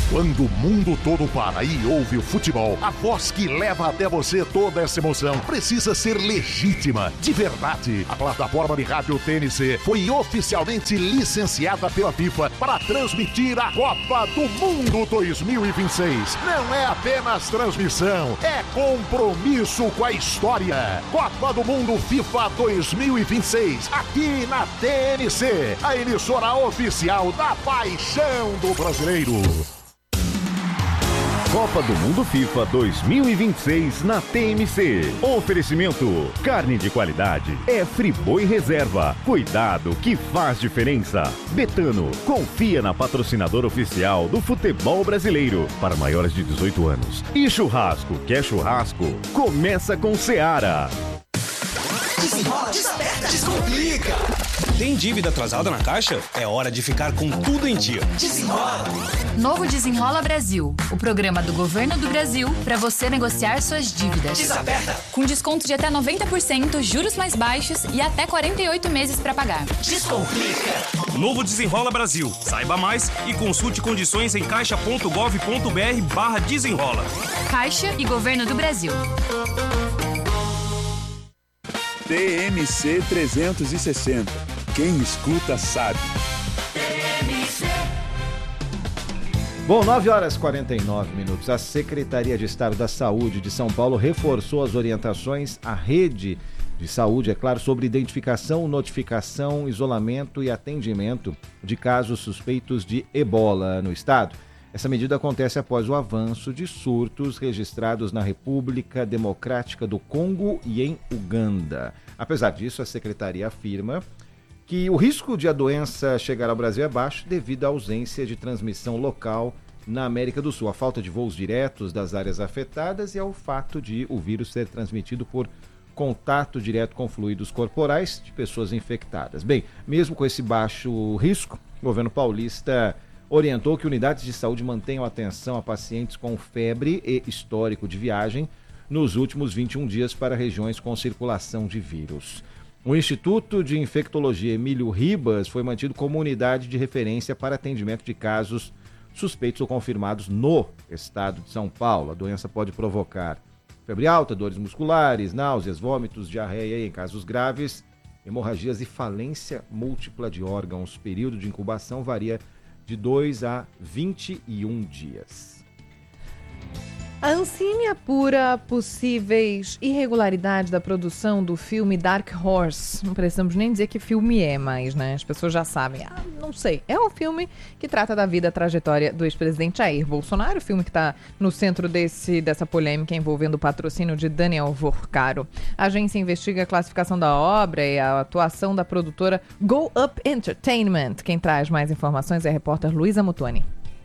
Quando o mundo todo para e ouve o futebol, a voz que leva até você toda essa emoção precisa ser legítima, de verdade. A plataforma de rádio TNC foi oficialmente licenciada pela FIFA para transmitir a Copa do Mundo 2026. Não é apenas transmissão, é compromisso com a história. Copa do Mundo FIFA 2026, aqui na TNC, a emissora oficial da paixão do brasileiro. Copa do Mundo FIFA 2026 na TMC. Oferecimento: carne de qualidade é Friboi Reserva. Cuidado que faz diferença. Betano, confia na patrocinadora oficial do futebol brasileiro para maiores de 18 anos. E churrasco, quer churrasco? Começa com Seara. Desenrola, desaperta, descomplica. Tem dívida atrasada na Caixa? É hora de ficar com tudo em dia. Desenrola. Novo Desenrola Brasil, o programa do Governo do Brasil para você negociar suas dívidas. Desaperta. Com desconto de até 90%, juros mais baixos e até 48 meses para pagar. Descomplica. Novo Desenrola Brasil. Saiba mais e consulte condições em caixa.gov.br/desenrola. Caixa e Governo do Brasil. TMC 360. Quem escuta sabe. Bom, 9h49. A Secretaria de Estado da Saúde de São Paulo reforçou as orientações à rede de saúde, é claro, sobre identificação, notificação, isolamento e atendimento de casos suspeitos de ebola no estado. Essa medida acontece após o avanço de surtos registrados na República Democrática do Congo e em Uganda. Apesar disso, a secretaria afirma que o risco de a doença chegar ao Brasil é baixo devido à ausência de transmissão local na América do Sul, a falta de voos diretos das áreas afetadas e ao fato de o vírus ser transmitido por contato direto com fluidos corporais de pessoas infectadas. Bem, mesmo com esse baixo risco, o governo paulista orientou que unidades de saúde mantenham atenção a pacientes com febre e histórico de viagem nos últimos 21 dias para regiões com circulação de vírus. O Instituto de Infectologia Emílio Ribas foi mantido como unidade de referência para atendimento de casos suspeitos ou confirmados no estado de São Paulo. A doença pode provocar febre alta, dores musculares, náuseas, vômitos, diarreia e, em casos graves, hemorragias e falência múltipla de órgãos. O período de incubação varia de 2 a 21 dias. A Ancine apura possíveis irregularidades da produção do filme Dark Horse. Não precisamos nem dizer que filme é, mas né, as pessoas já sabem. Não sei. É um filme que trata da vida, trajetória do ex-presidente Jair Bolsonaro. O filme que está no centro dessa polêmica envolvendo o patrocínio de Daniel Vorcaro. A agência investiga a classificação da obra e a atuação da produtora Go Up Entertainment. Quem traz mais informações é a repórter Luísa Mutoni.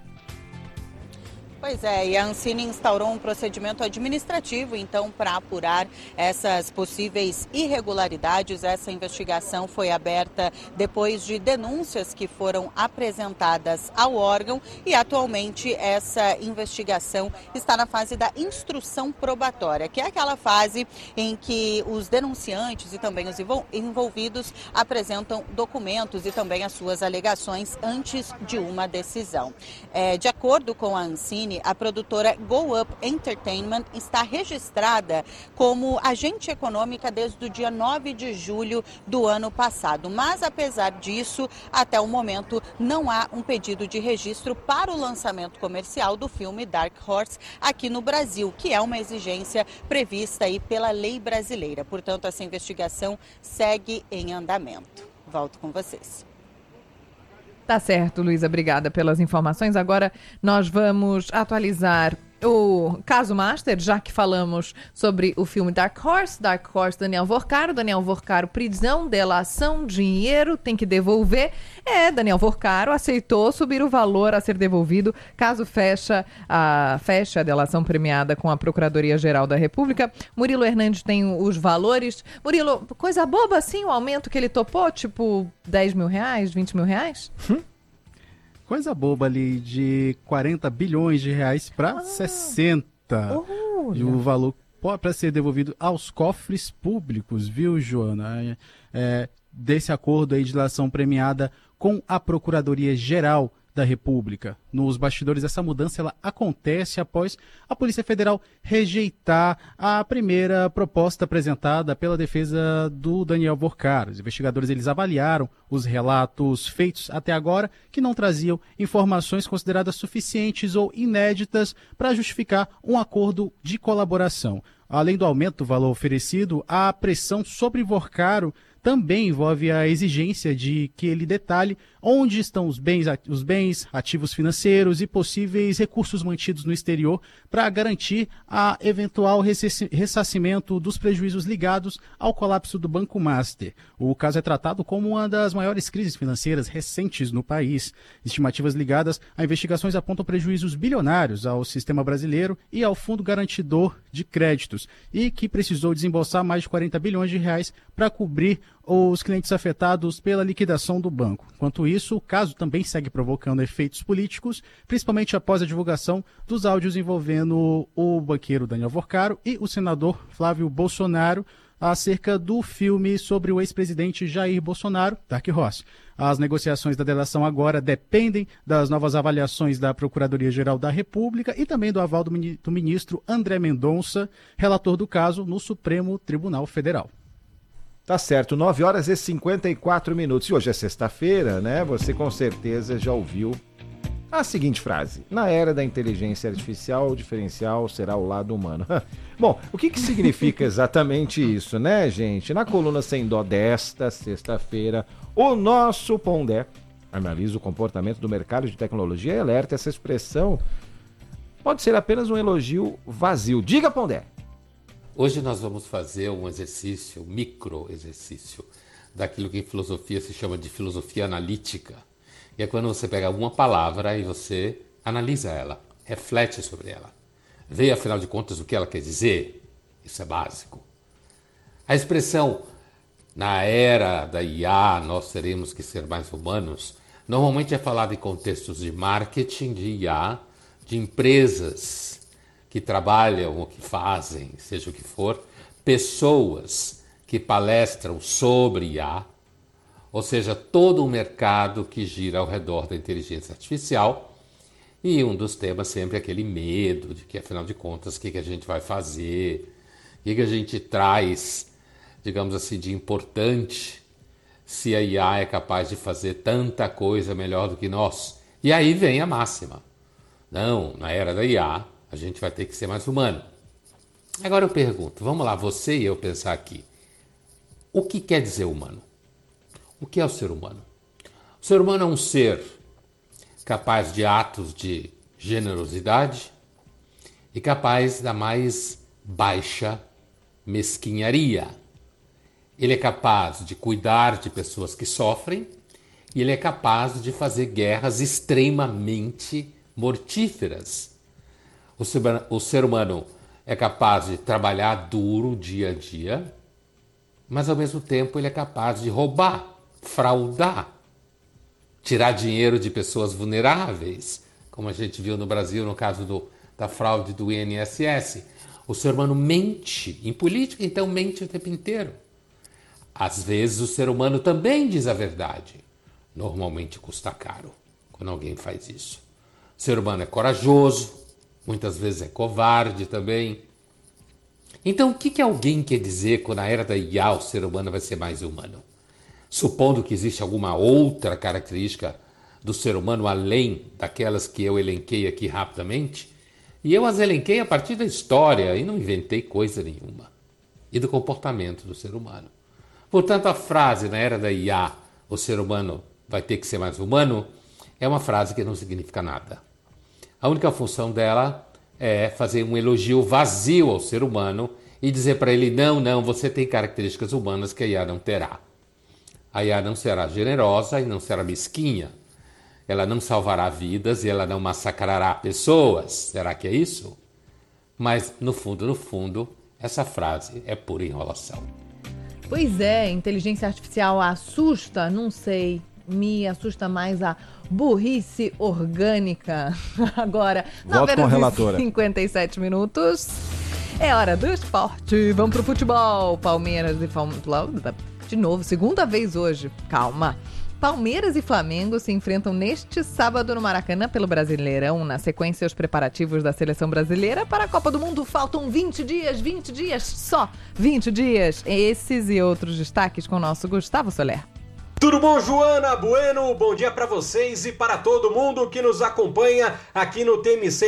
Pois é, e a Ancine instaurou um procedimento administrativo, então, para apurar essas possíveis irregularidades. Essa investigação foi aberta depois de denúncias que foram apresentadas ao órgão e, atualmente, essa investigação está na fase da instrução probatória, que é aquela fase em que os denunciantes e também os envolvidos apresentam documentos e também as suas alegações antes de uma decisão. De acordo com a Ancine, a produtora Go Up Entertainment está registrada como agente econômica desde o dia 9 de julho do ano passado. Mas, apesar disso, até o momento não há um pedido de registro para o lançamento comercial do filme Dark Horse aqui no Brasil, que é uma exigência prevista aí pela lei brasileira. Portanto, essa investigação segue em andamento. Volto com vocês. Tá certo, Luísa, obrigada pelas informações. Agora nós vamos atualizar o caso Master, já que falamos sobre o filme Dark Horse, Daniel Vorcaro, prisão, delação, dinheiro, tem que devolver. Daniel Vorcaro aceitou subir o valor a ser devolvido caso feche a delação premiada com a Procuradoria-Geral da República. Murilo Hernandes tem os valores. Murilo, coisa boba assim, o aumento que ele topou, tipo 10 mil reais, 20 mil reais? Coisa boba ali, de 40 bilhões de reais para 60. E o valor para ser devolvido aos cofres públicos, viu, Joana? Desse acordo aí de delação premiada com a Procuradoria-Geral da República. Nos bastidores, essa mudança ela acontece após a Polícia Federal rejeitar a primeira proposta apresentada pela defesa do Daniel Vorcar. Os investigadores eles avaliaram os relatos feitos até agora, que não traziam informações consideradas suficientes ou inéditas para justificar um acordo de colaboração. Além do aumento do valor oferecido, a pressão sobre Vorcaro também envolve a exigência de que ele detalhe onde estão os bens, ativos financeiros e possíveis recursos mantidos no exterior para garantir a eventual ressarcimento dos prejuízos ligados ao colapso do Banco Master. O caso é tratado como uma das maiores crises financeiras recentes no país. Estimativas ligadas a investigações apontam prejuízos bilionários ao sistema brasileiro e ao Fundo Garantidor de Créditos, e que precisou desembolsar mais de 40 bilhões de reais para cobrir os clientes afetados pela liquidação do banco. Enquanto isso, o caso também segue provocando efeitos políticos, principalmente após a divulgação dos áudios envolvendo o banqueiro Daniel Vorcaro e o senador Flávio Bolsonaro acerca do filme sobre o ex-presidente Jair Bolsonaro, Dark Horse. As negociações da delação agora dependem das novas avaliações da Procuradoria-Geral da República e também do aval do ministro André Mendonça, relator do caso no Supremo Tribunal Federal. Tá certo, 9h54. E hoje é sexta-feira, né? Você com certeza já ouviu a seguinte frase: na era da inteligência artificial, o diferencial será o lado humano. Bom, o que significa exatamente isso, né, gente? Na coluna Sem Dó desta sexta-feira, o nosso Pondé analisa o comportamento do mercado de tecnologia e alerta: essa expressão pode ser apenas um elogio vazio. Diga, Pondé! Hoje nós vamos fazer um exercício, um micro-exercício, daquilo que em filosofia se chama de filosofia analítica. E é quando você pega uma palavra e você analisa ela, reflete sobre ela. Vê, afinal de contas, o que ela quer dizer. Isso é básico. A expressão, na era da IA, nós teremos que ser mais humanos, normalmente é falada em contextos de marketing, de IA, de empresas que trabalham ou que fazem, seja o que for, pessoas que palestram sobre IA, ou seja, todo um mercado que gira ao redor da inteligência artificial, e um dos temas sempre é aquele medo de que, afinal de contas, o que a gente vai fazer, o que a gente traz, digamos assim, de importante, se a IA é capaz de fazer tanta coisa melhor do que nós. E aí vem a máxima. Não, na era da IA, a gente vai ter que ser mais humano. Agora eu pergunto, vamos lá, você e eu pensar aqui. O que quer dizer humano? O que é o ser humano? O ser humano é um ser capaz de atos de generosidade e capaz da mais baixa mesquinharia. Ele é capaz de cuidar de pessoas que sofrem e ele é capaz de fazer guerras extremamente mortíferas. O ser humano é capaz de trabalhar duro dia a dia, mas ao mesmo tempo ele é capaz de roubar, fraudar, tirar dinheiro de pessoas vulneráveis, como a gente viu no Brasil no caso da fraude do INSS. O ser humano mente, em política então mente o tempo inteiro. Às vezes o ser humano também diz a verdade. Normalmente custa caro quando alguém faz isso. O ser humano é corajoso, muitas vezes é covarde também. Então, o que alguém quer dizer quando na era da IA o ser humano vai ser mais humano? Supondo que existe alguma outra característica do ser humano além daquelas que eu elenquei aqui rapidamente, e eu as elenquei a partir da história e não inventei coisa nenhuma, e do comportamento do ser humano. Portanto, a frase na era da IA, o ser humano vai ter que ser mais humano, é uma frase que não significa nada. A única função dela é fazer um elogio vazio ao ser humano e dizer para ele, não, você tem características humanas que a IA não terá. A IA não será generosa e não será mesquinha. Ela não salvará vidas e ela não massacrará pessoas. Será que é isso? Mas, no fundo, essa frase é pura enrolação. Pois é, inteligência artificial assusta? Não sei. Me assusta mais a burrice orgânica. Agora, 9h57. É hora do esporte. Vamos pro futebol. Palmeiras e de novo, segunda vez hoje. Calma. Palmeiras e Flamengo se enfrentam neste sábado no Maracanã pelo Brasileirão. Na sequência, os preparativos da seleção brasileira para a Copa do Mundo. Faltam 20 dias, só 20 dias. Esses e outros destaques com o nosso Gustavo Soler. Tudo bom, Joana Bueno? Bom dia para vocês e para todo mundo que nos acompanha aqui no TMC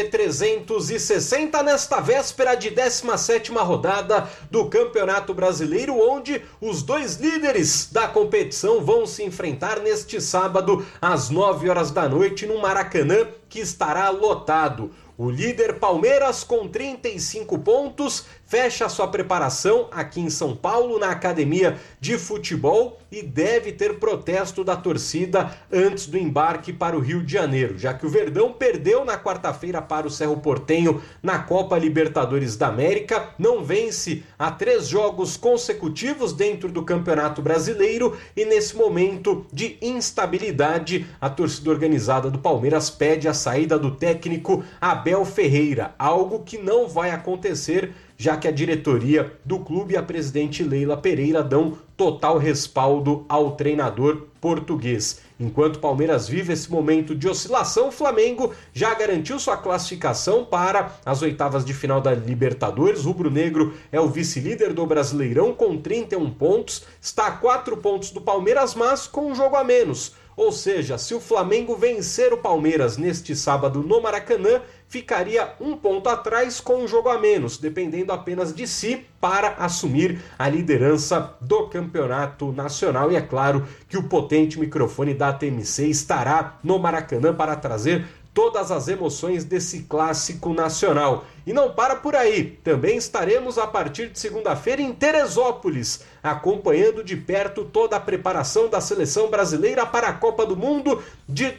360 nesta véspera de 17ª rodada do Campeonato Brasileiro, onde os dois líderes da competição vão se enfrentar neste sábado às 9 horas da noite no Maracanã, que estará lotado. O líder Palmeiras, com 35 pontos, fecha sua preparação aqui em São Paulo, na Academia de Futebol, e deve ter protesto da torcida antes do embarque para o Rio de Janeiro, já que o Verdão perdeu na quarta-feira para o Cerro Porteño na Copa Libertadores da América, não vence há 3 jogos consecutivos dentro do Campeonato Brasileiro e nesse momento de instabilidade, a torcida organizada do Palmeiras pede a saída do técnico Abel Ferreira, algo que não vai acontecer, já que a diretoria do clube e a presidente Leila Pereira dão total respaldo ao treinador português. Enquanto o Palmeiras vive esse momento de oscilação, o Flamengo já garantiu sua classificação para as oitavas de final da Libertadores. O rubro-negro é o vice-líder do Brasileirão com 31 pontos, está a 4 pontos do Palmeiras, mas com um jogo a menos. Ou seja, se o Flamengo vencer o Palmeiras neste sábado no Maracanã, ficaria 1 ponto atrás com um jogo a menos, dependendo apenas de si para assumir a liderança do campeonato nacional. E é claro que o potente microfone da TMC estará no Maracanã para trazer todas as emoções desse clássico nacional. E não para por aí, também estaremos a partir de segunda-feira em Teresópolis, acompanhando de perto toda a preparação da seleção brasileira para a Copa do Mundo de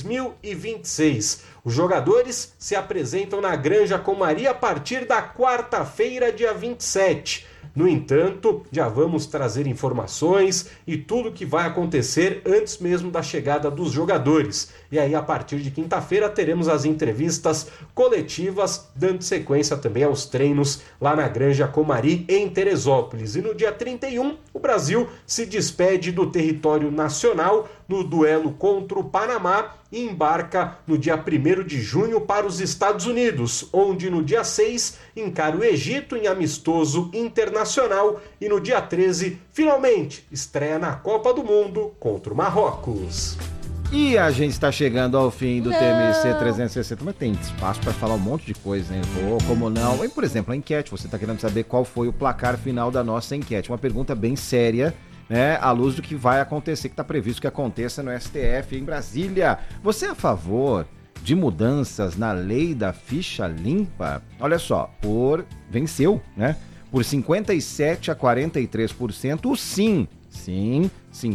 2026. Os jogadores se apresentam na Granja Comari a partir da quarta-feira, dia 27. No entanto, já vamos trazer informações e tudo que vai acontecer antes mesmo da chegada dos jogadores. E aí, a partir de quinta-feira, teremos as entrevistas coletivas, dando sequência também aos treinos lá na Granja Comari, em Teresópolis. E no dia 31, o Brasil se despede do território nacional no duelo contra o Panamá e embarca no dia 1º de junho para os Estados Unidos, onde no dia 6 encara o Egito em amistoso internacional e no dia 13, finalmente, estreia na Copa do Mundo contra o Marrocos. E a gente está chegando ao fim do TMC 360, mas tem espaço para falar um monte de coisa, hein? Como não? E, por exemplo, a enquete, você está querendo saber qual foi o placar final da nossa enquete. Uma pergunta bem séria, né? À luz do que vai acontecer, que está previsto que aconteça no STF em Brasília. Você é a favor de mudanças na lei da ficha limpa? Olha só, venceu, né? Por 57% a 43%, o sim. Sim,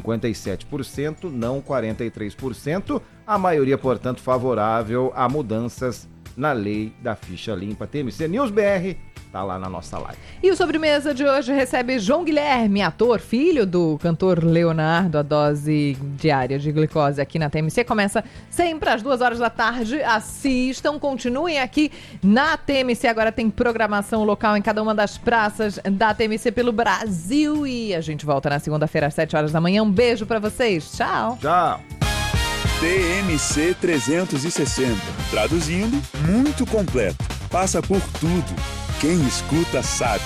57%, não 43%. A maioria, portanto, favorável a mudanças na lei da ficha limpa. TMC News BR tá lá na nossa live. E o Sobremesa de hoje recebe João Guilherme, ator, filho do cantor Leonardo. A dose diária de glicose aqui na TMC começa sempre às 2 horas da tarde. Assistam, continuem aqui na TMC. Agora tem programação local em cada uma das praças da TMC pelo Brasil. E a gente volta na segunda-feira às 7 horas da manhã. Um beijo pra vocês. Tchau. Tchau. TMC 360. Traduzindo, muito completo. Passa por tudo. Quem escuta sabe.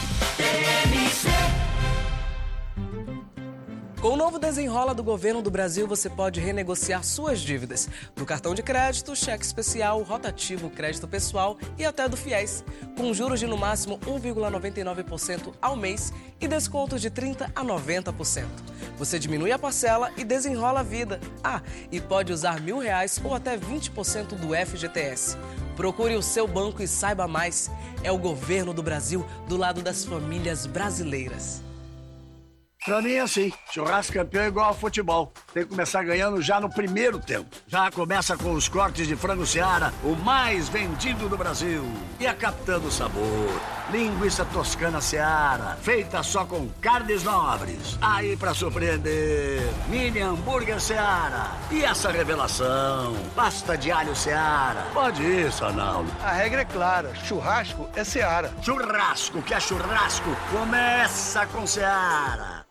Com o novo Desenrola do Governo do Brasil, você pode renegociar suas dívidas. Do cartão de crédito, cheque especial, rotativo, crédito pessoal e até do FIES. Com juros de no máximo 1,99% ao mês e descontos de 30% a 90%. Você diminui a parcela e desenrola a vida. E pode usar R$1.000 ou até 20% do FGTS. Procure o seu banco e saiba mais. É o governo do Brasil do lado das famílias brasileiras. Pra mim é assim, churrasco campeão é igual ao futebol. Tem que começar ganhando já no primeiro tempo. Já começa com os cortes de frango Seara, o mais vendido do Brasil. E a capitã do sabor, linguiça toscana Seara, feita só com carnes nobres. Aí pra surpreender, mini hambúrguer Seara. E essa revelação, pasta de alho Seara. Pode ir, Sanaldo. A regra é clara, churrasco é Seara. Churrasco que é churrasco, começa com Seara.